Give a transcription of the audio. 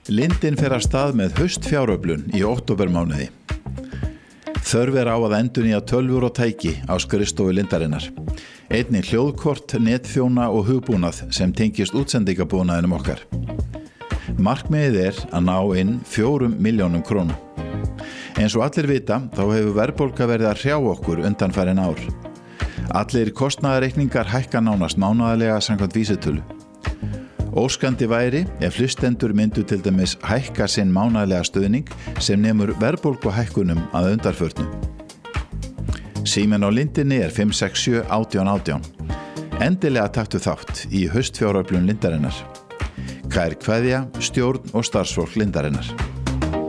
Lindin fer af stað með haustfjáröflun í októbermánuði. Þörf á að endurnýja tölvur og tæki á skrifstofu Lindarinnar. Einnig hljóðkort, netþjóna og hugbúnað sem tengist útsendingabúnaðinum okkar. Markmiðið að ná inn 4 milljónum króna. Eins og allir vita, þá hefur verðbólga verið að hrjá okkur undanfarin ár. Allir kostnaðarreikningar hækka nánast mánaðarlega samkvæmt vísitölu. Óskandi væri ef hlustendur myndu til dæmis hækka sinn mánaðarlega stuðning sem nemur verðbólguhækkunum að undanförnu. Síminn á Lindinni 567 1818. Endilega taktu þátt í haustfjáröflun Lindarinnar. Kær kveðja, stjórn og starfsfólk Lindarinnar.